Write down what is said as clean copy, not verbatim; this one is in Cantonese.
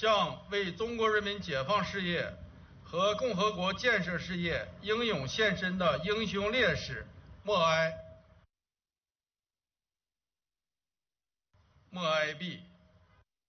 向为中国人民解放事业和共和国建设事业英勇献身的英雄烈士默哀。默哀毕。